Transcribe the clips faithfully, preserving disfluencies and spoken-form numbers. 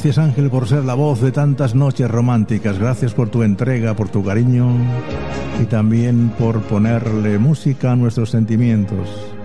Gracias, Ángel, por ser la voz de tantas noches románticas. Gracias por tu entrega, por tu cariño y también por ponerle música a nuestros sentimientos.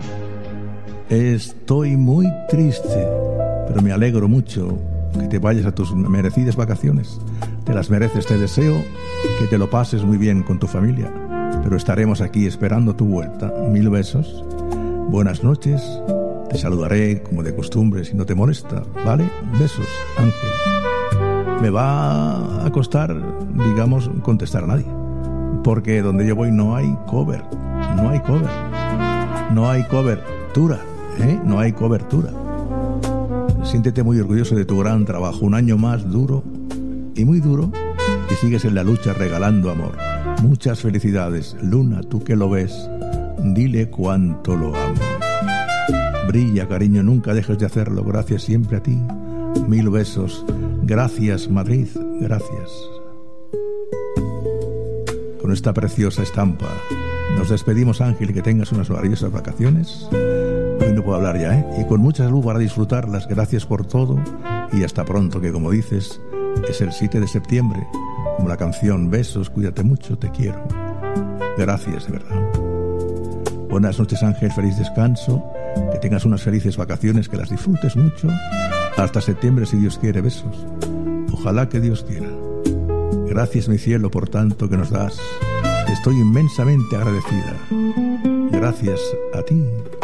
Estoy muy triste, pero me alegro mucho que te vayas a tus merecidas vacaciones. Te las mereces, te deseo que te lo pases muy bien con tu familia, pero estaremos aquí esperando tu vuelta. Mil besos, buenas noches. Te saludaré como de costumbre si no te molesta, ¿vale? Besos, Ángel. Me va a costar, digamos, contestar a nadie, porque donde yo voy no hay cover, no hay cover, no hay cobertura, ¿eh? No hay cobertura. Siéntete muy orgulloso de tu gran trabajo, un año más duro y muy duro, y sigues en la lucha regalando amor. Muchas felicidades, Luna, tú que lo ves, dile cuánto lo amo. Brilla, cariño, nunca dejes de hacerlo. Gracias siempre a ti. Mil besos. Gracias, Madrid. Gracias. Con esta preciosa estampa nos despedimos, Ángel, y que tengas unas maravillosas vacaciones. Hoy no puedo hablar ya, ¿eh? Y con mucha salud para disfrutarlas. Gracias por todo y hasta pronto, que como dices, es el siete de septiembre. Como la canción Besos, cuídate mucho, te quiero. Gracias, de verdad. Buenas noches, Ángel, feliz descanso. Que tengas unas felices vacaciones, que las disfrutes mucho. Hasta septiembre, si Dios quiere. Besos. Ojalá que Dios quiera. Gracias, mi cielo, por tanto que nos das. Estoy inmensamente agradecida. Gracias a ti.